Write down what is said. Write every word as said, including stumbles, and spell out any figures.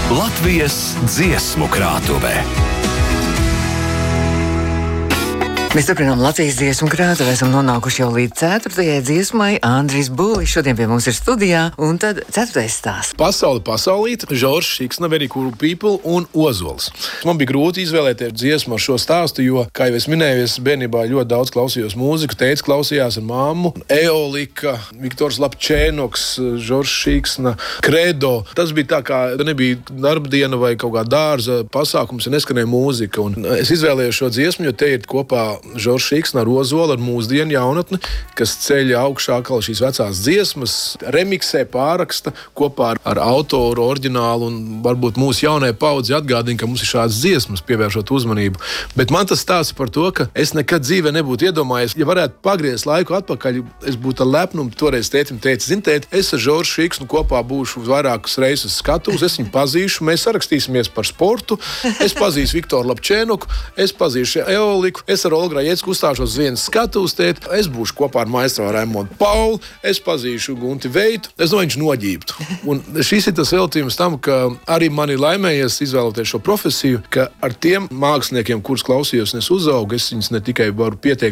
Latvijas dziesmu krātuvē. Mēs turpinām Latvijas dziesmu krātuvi. Esam nonākuši jau līdz ceturtajai dziesmai. Andris Būlis šodien pie mums ir studijā. Un tad ceturtais stāsts. Pasaule pasaulīt, Žoržs Šiksna, Very Cool People un Ozols. Man bija grūti izvēlēties dziesmu ar šo stāstu, jo, kā jau es minēju, es bērnībā ļoti daudz klausījos mūziku. Tētis klausījās ar mammu. Eolika, Viktors Lapčēnoks, Žoržs Šiksna, Kredo. Tas bija tā kā nebija darbdiena vai kaut kā dārza pasākums, ja neskanēja mūzika. Un es izvēlējos šo dziesmu, jo te ir kopā Žoržs Šiksna ar Ozolu, ar mūsdienu jaunatni, kas ceļ augšā atkal šīs vecās dziesmas, remiksē, pāraksta kopā ar, ar autoru oriģinālu, un varbūt mūsu jaunajai paudzi atgādina, ka mums ir šādas dziesmas, pievēršot uzmanību. Bet man tas stāsta par to, ka es nekad dzīvē nebūtu iedomājies, ja varētu pagriezt laiku atpakaļ, es būtu ar lepnumu toreiz tētim teicis, zin tēt, es ar Žoržu Šiksnu kopā būšu vairākas reizes skatuves, es viņu pazīšu, mēs sarakstīsimies par sportu, es pazīšu Viktoru Lapčēnoku, es pazīšu Eoliku, es ar Olgu Grajecku uzstāšos viens skatuves, tēt, es būšu kopā ar maistro Raimondu Paulu, es pazīšu Gunti Veitu, es no viņš noģībtu. Un šis ir tas veltījums tam, ka arī man ir laimējies izvēloties šo profesiju, ka ar tiem māksliniekiem, kurus klausījos un es uzaugu, es viņus ne tikai varu pieteikt